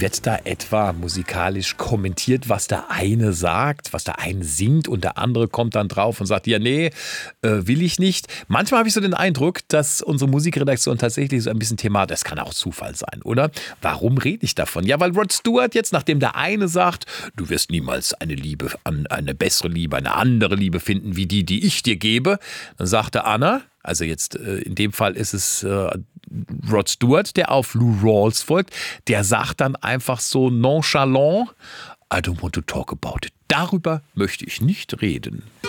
Wird da etwa musikalisch kommentiert, was der eine sagt, was der eine singt und der andere kommt dann drauf und sagt, ja nee, will ich nicht. Manchmal habe ich so den Eindruck, dass unsere Musikredaktion tatsächlich so ein bisschen Thema, das kann auch Zufall sein, oder? Warum rede ich davon? Ja, weil Rod Stewart jetzt, nachdem der eine sagt, du wirst niemals eine Liebe, eine bessere Liebe, eine andere Liebe finden, wie die ich dir gebe, dann sagt der Anna, also jetzt in dem Fall ist es Rod Stewart, der auf Lou Rawls folgt, der sagt dann einfach so nonchalant, I don't want to talk about it. Darüber möchte ich nicht reden.